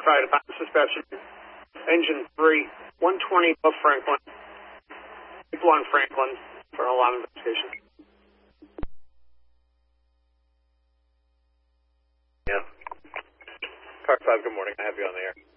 5 dispatcher. Engine 3, 120 above Franklin. People on Franklin for an alarm investigation. Yeah. Car 5, good morning. I have you on the air.